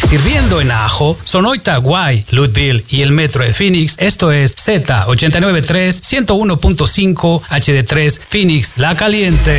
Sirviendo en Ajo, Sonoita, Guay, Louisville y el Metro de Phoenix. Esto es Z893 101.5 HD3 Phoenix La Caliente.